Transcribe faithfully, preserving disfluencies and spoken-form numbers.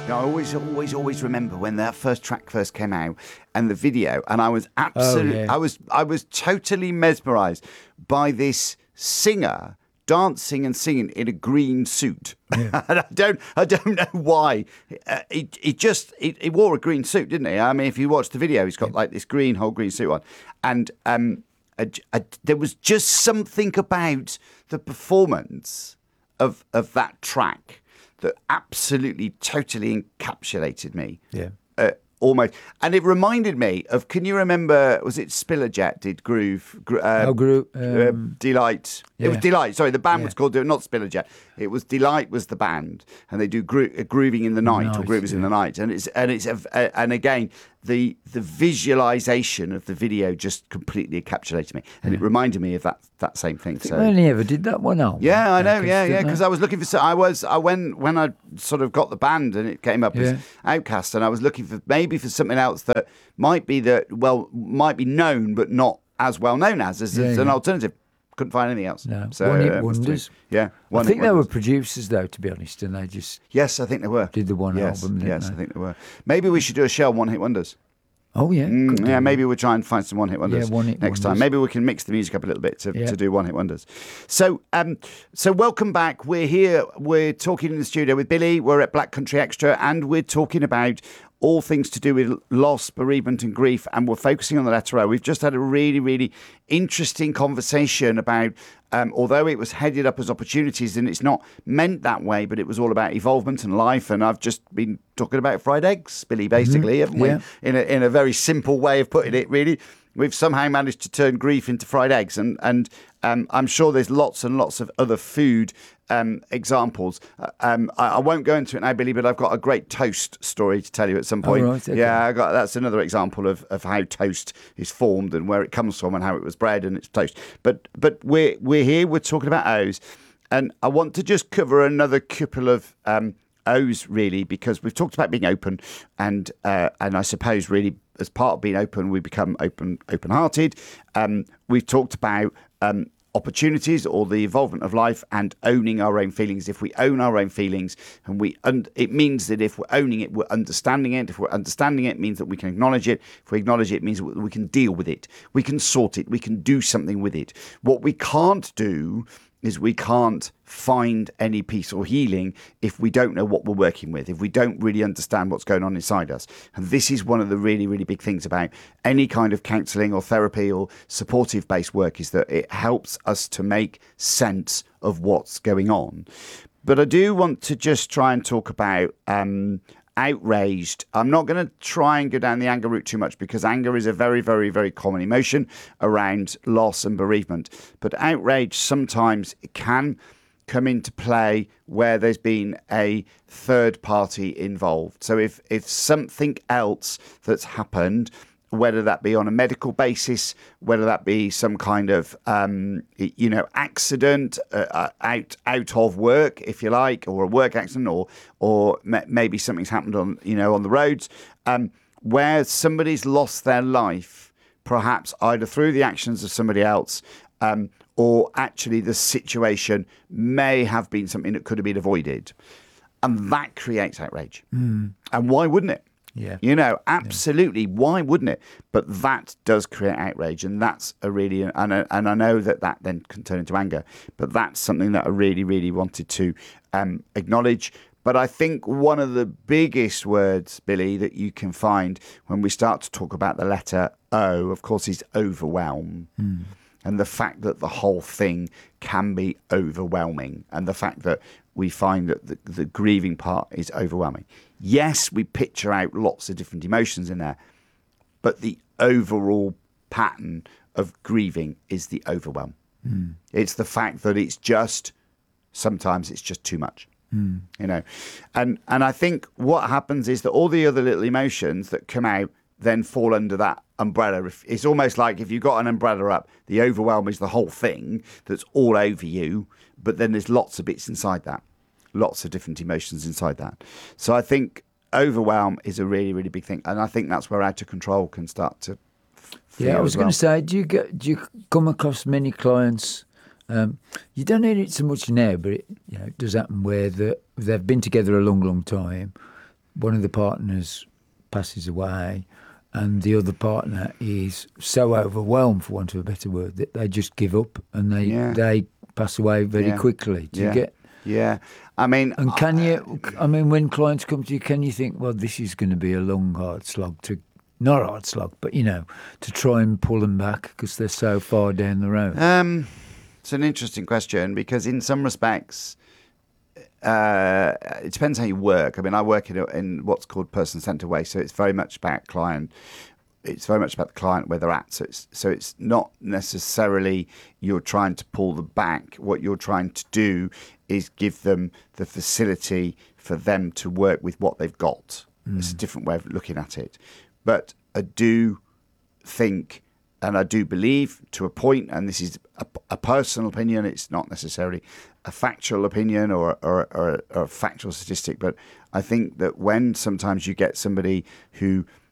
You know, I always, always, always remember when that first track first came out and the video, and I was absolutely, Oh, yeah. I was, I was totally mesmerised by this singer dancing and singing in a green suit. Yeah. And I don't, I don't know why. Uh, he, he just, he, he wore a green suit, didn't he? I mean, if you watch the video, he's got like this green whole green suit on, and um, a, a, there was just something about the performance of of that track that absolutely, totally encapsulated me. Yeah. Uh, almost. And it reminded me of, can you remember, was it Spillajet did Groove? Gro- uh, Oh, Groove, uh, um, Delight. It was yeah. Delight. Sorry, the band Yeah. was called, not Spillajet. It was Delight was the band. And they do gro- uh, Grooving in the Night, or Night, Groovers in yeah. the Night. And it's, and it's, a, a, and again, the the visualization of the video just completely encapsulated me. And it reminded me of that that same thing. I So. only ever did that one album. Yeah, I know. Outcast, Yeah, yeah. didn't Because I was looking for. so- I was. I went when I sort of got the band and it came up Yeah. as Outcast, and I was looking for maybe for something else that might be that well might be known but not as well known as as, as Yeah, an yeah. alternative. Couldn't find anything else. No. So, One Hit uh, it was Wonders. too- Yeah, I One think Hit they were Wonders. producers, though, to be honest, and they just Yes, I think they were. did the one yes, album, didn't Yes, they? I think they were. Maybe we should do a show on One Hit Wonders. Oh, yeah. Mm, could yeah, do. maybe we'll try and find some one-hit wonders One Hit next time. Wonders. Maybe we can mix the music up a little bit to, Yeah. to do one-hit wonders. So, um, so welcome back. We're here. We're talking in the studio with Billy. We're at Black Country Extra, and we're talking about all things to do with loss, bereavement, and grief. And we're focusing on the letter O. We've just had a really, really interesting conversation about. Um, although it was headed up as opportunities, and it's not meant that way, but it was all about evolvement and life. And I've just been talking about fried eggs, Billy, basically, haven't we? Yeah. In a in a very simple way of putting it, really. We've somehow managed to turn grief into fried eggs, and and um, I'm sure there's lots and lots of other food um, examples. Uh, Um, I, I won't go into it now, Billy, but I've got a great toast story to tell you at some point. Oh, right, okay. Yeah, I got that's another example of, of how toast is formed and where it comes from and how it was bred and it's toast. But but we're we're here. We're talking about O's, and I want to just cover another couple of. Um, O's really, because we've talked about being open, and uh, and I suppose really as part of being open, we become open open-hearted. Um, we've talked about um, opportunities or the involvement of life and owning our own feelings. If we own our own feelings, and we un- it means that if we're owning it, we're understanding it. If we're understanding it, it means that we can acknowledge it. If we acknowledge it, it means that we can deal with it. We can sort it. We can do something with it. What we can't do is we can't find any peace or healing if we don't know what we're working with, if we don't really understand what's going on inside us. And this is one of the really, really big things about any kind of counselling or therapy or supportive based work, is that it helps us to make sense of what's going on. But I do want to just try and talk about um, outraged. I'm not going to try and go down the anger route too much, because anger is a very, very, very common emotion around loss and bereavement. But outrage sometimes it can come into play where there's been a third party involved. So if if something else that's happened, whether that be on a medical basis, whether that be some kind of, um, you know, accident uh, out out of work, if you like, or a work accident, or or maybe something's happened on, you know, on the roads, um, where somebody's lost their life, perhaps either through the actions of somebody else, um, or actually the situation may have been something that could have been avoided. And that creates outrage. Mm. And why wouldn't it? Yeah. You know, absolutely. Yeah. Why wouldn't it? But that does create outrage, and that's a really, and I, and I know that that then can turn into anger, but that's something that I really, really wanted to um, acknowledge. But I think one of the biggest words, Billy, that you can find when we start to talk about the letter O, of course, is overwhelm. Mm. And the fact that the whole thing can be overwhelming, and the fact that we find that the, the grieving part is overwhelming. Yes, we picture out lots of different emotions in there, but the overall pattern of grieving is the overwhelm. Mm. It's the fact that it's just, sometimes it's just too much. Mm. You know, and and I think what happens is that all the other little emotions that come out then fall under that umbrella. It's almost like if you've got an umbrella up, the overwhelm is the whole thing that's all over you, but then there's lots of bits inside that, lots of different emotions inside that. So I think overwhelm is a really, really big thing, and I think that's where out of control can start to feel. Yeah, I was well. going to say, do you get do you come across many clients? Um, you don't need it so much now, but it, you know, it does happen where the, they've been together a long, long time. one of the partners passes away, and the other partner is so overwhelmed, for want of a better word, that they just give up and they Yeah. they pass away very Yeah. quickly. Do yeah. you get? Yeah. I mean, And can you? I mean, when clients come to you, can you think, well, this is going to be a long, hard slog to, not a hard slog, but you know, to try and pull them back because they're so far down the road? Um, it's an interesting question because in some respects, uh, it depends how you work. I mean, I work in, a, in what's called person-centered way, so it's very much about client. It's very much about the client where they're at. So it's so it's not necessarily you're trying to pull them back. What you're trying to do is give them the facility for them to work with what they've got. Mm. It's a different way of looking at it. But I do think, and I do believe to a point, and this is a, a personal opinion, it's not necessarily a factual opinion or, or, or, or a factual statistic, but I think that when sometimes you get somebody who